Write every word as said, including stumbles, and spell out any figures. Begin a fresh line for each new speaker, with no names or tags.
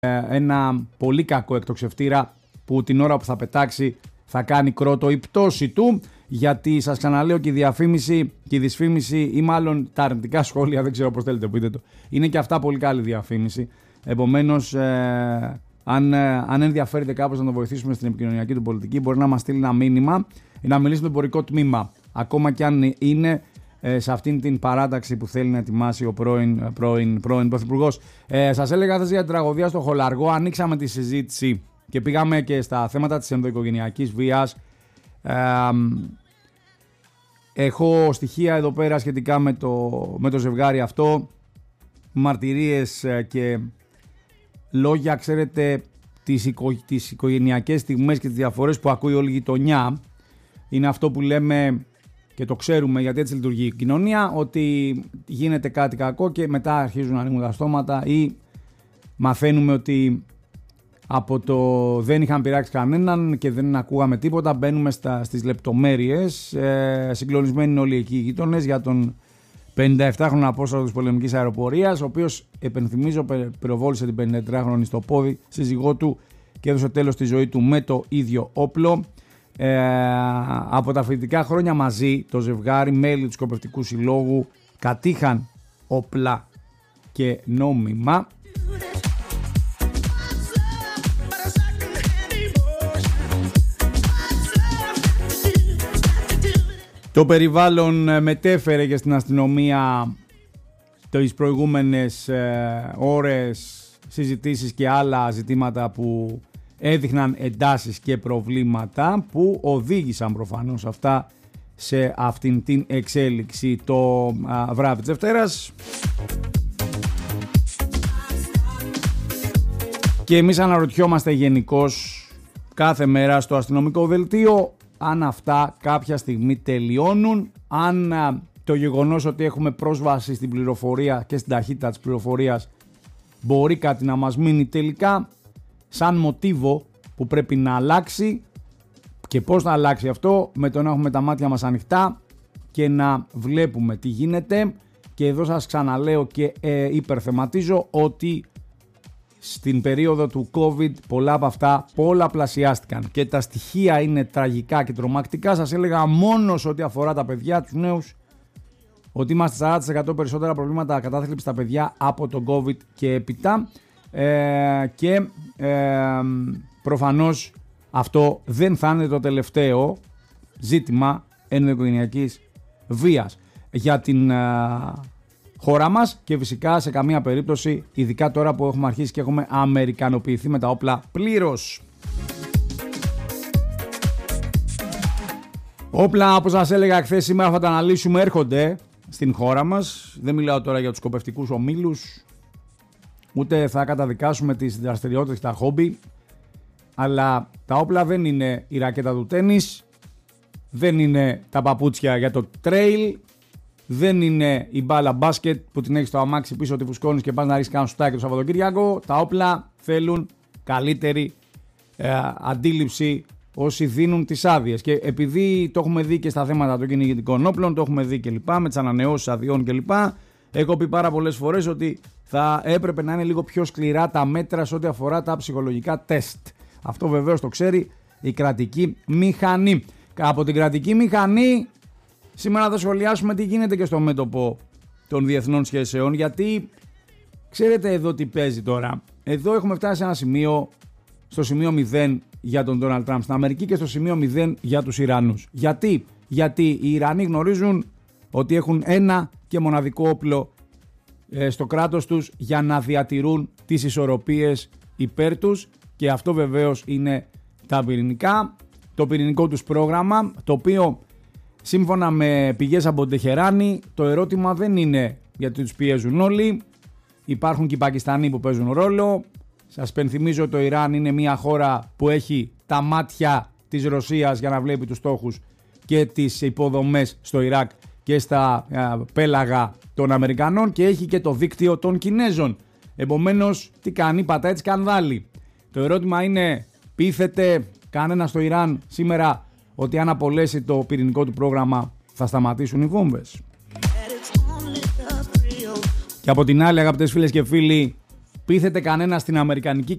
ένα πολύ κακό εκτοξευτήρα που την ώρα που θα πετάξει θα κάνει κρότο η πτώση του, γιατί σας ξαναλέω και η διαφήμιση και η δυσφήμιση ή μάλλον τα αρνητικά σχόλια, δεν ξέρω πώς θέλετε πείτε το, είναι και αυτά πολύ καλή διαφήμιση. Επομένως ε, αν, ε, αν ενδιαφέρεται κάπως να το βοηθήσουμε στην επικοινωνιακή του πολιτική, μπορεί να μας στείλει ένα μήνυμα ή να μιλήσει με το εμπορικό τμήμα, ακόμα και αν είναι ε, σε αυτήν την παράταξη που θέλει να ετοιμάσει ο πρώην, πρώην, πρώην πρωθυπουργός. Ε, σας έλεγα χθες για την τραγωδία στο Χολαργό, ανοίξαμε τη συζήτηση και πήγαμε και στα θέματα της ενδοοικογενειακής βίας. Ε, έχω στοιχεία εδώ πέρα σχετικά με το, με το ζευγάρι αυτό, μαρτυρίες και λόγια, ξέρετε, τις, οικο, τις οικογενειακές στιγμές και τις διαφορές που ακούει όλη η γειτονιά. Είναι αυτό που λέμε και το ξέρουμε, γιατί έτσι λειτουργεί η κοινωνία, ότι γίνεται κάτι κακό και μετά αρχίζουν να ανοίγουν τα στόματα ή μαθαίνουμε ότι από το δεν είχαν πειράξει κανέναν και δεν ακούγαμε τίποτα, μπαίνουμε στα, στις λεπτομέρειες. Ε, συγκλονισμένοι είναι όλοι εκεί οι γείτονες για τον πενηνταεπτάχρονο απόστρατο της πολεμικής αεροπορίας, ο οποίος, επενθυμίζω, πυροβόλησε την πενηντατετράχρονη στο πόδι, σύζυγό του, και έδωσε τέλος στη ζωή του με το ίδιο όπλο. Ε, από τα φοιτητικά χρόνια μαζί, το ζευγάρι, μέλη του Σκοπευτικού Συλλόγου, κατήχαν όπλα και νόμιμα. Το περιβάλλον μετέφερε και στην αστυνομία τις προηγούμενες ε, ώρες συζητήσεις και άλλα ζητήματα που έδειχναν εντάσεις και προβλήματα που οδήγησαν προφανώς αυτά σε αυτήν την εξέλιξη το α, βράδυ της Δευτέρας. Και εμείς αναρωτιόμαστε γενικώς κάθε μέρα στο αστυνομικό δελτίο αν αυτά κάποια στιγμή τελειώνουν, αν α, το γεγονός ότι έχουμε πρόσβαση στην πληροφορία και στην ταχύτητα της πληροφορίας μπορεί κάτι να μας μείνει τελικά σαν μοτίβο που πρέπει να αλλάξει, και πώς να αλλάξει αυτό, με το να έχουμε τα μάτια μας ανοιχτά και να βλέπουμε τι γίνεται. Και εδώ σας ξαναλέω και ε, υπερθεματίζω ότι στην περίοδο του COVID πολλά από αυτά πολλαπλασιάστηκαν και τα στοιχεία είναι τραγικά και τρομακτικά. Σας έλεγα μόνο σε ό,τι αφορά τα παιδιά, τους νέους, ότι είμαστε σαράντα τοις εκατό περισσότερα προβλήματα κατάθλιψης στα παιδιά από τον COVID και έπειτα. Ε, και ε, προφανώς αυτό δεν θα είναι το τελευταίο ζήτημα ενδοοικογενειακής βίας για την ε, χώρα μας και φυσικά σε καμία περίπτωση, ειδικά τώρα που έχουμε αρχίσει και έχουμε αμερικανοποιηθεί με τα όπλα πλήρως. Όπλα, όπως σας έλεγα χθες, σήμερα θα τα αναλύσουμε, έρχονται στην χώρα μας. Δεν μιλάω τώρα για τους σκοπευτικούς ομίλους, ούτε θα καταδικάσουμε τις δραστηριότητες και τα χόμπι, αλλά τα όπλα δεν είναι η ρακέτα του τένις, δεν είναι τα παπούτσια για το τρέιλ, δεν είναι η μπάλα μπάσκετ που την έχεις στο αμάξι πίσω, τη φουσκώνεις και πας να ρίξεις κάνα σουτάκι το Σαββατοκύριακο. Τα όπλα θέλουν καλύτερη ε, αντίληψη όσοι δίνουν τις άδειες. Και επειδή το έχουμε δει και στα θέματα των κυνηγητικών όπλων, το έχουμε δει και λοιπά, με τις ανανεώσεις αδειών και λοιπά, έχω πει πάρα πολλές φορές ότι θα έπρεπε να είναι λίγο πιο σκληρά τα μέτρα σε ό,τι αφορά τα ψυχολογικά τεστ. Αυτό βεβαίως το ξέρει η κρατική μηχανή. Από την κρατική μηχανή σήμερα θα σχολιάσουμε τι γίνεται και στο μέτωπο των διεθνών σχέσεων, γιατί ξέρετε εδώ τι παίζει τώρα. Εδώ έχουμε φτάσει σε ένα σημείο, στο σημείο μηδέν για τον Ντόναλντ Τραμπ στην Αμερική και στο σημείο μηδέν για τους Ιρανούς. Γιατί? Γιατί οι Ιρανοί γνωρίζουν ότι έχουν ένα και μοναδικό όπλο ε, στο κράτος τους για να διατηρούν τις ισορροπίες υπέρ τους, και αυτό βεβαίως είναι τα πυρηνικά, το πυρηνικό τους πρόγραμμα, το οποίο σύμφωνα με πηγές από τον Τεχεράνη, το ερώτημα δεν είναι γιατί τους πιέζουν όλοι. Υπάρχουν και οι Πακιστανοί που παίζουν ρόλο. Σας πενθυμίζω ότι το Ιράν είναι μια χώρα που έχει τα μάτια της Ρωσίας για να βλέπει τους στόχους και τις υποδομές στο Ιράκ και στα α, πέλαγα των Αμερικανών, και έχει και το δίκτυο των Κινέζων. Επομένως, τι κάνει? Πατάει σκανδάλι. Το ερώτημα είναι, πείθεται κανένα στο Ιράν σήμερα ότι αν απολέσει το πυρηνικό του πρόγραμμα θα σταματήσουν οι βόμβες? Και από την άλλη, αγαπητές φίλες και φίλοι, πείθεται κανένα στην αμερικανική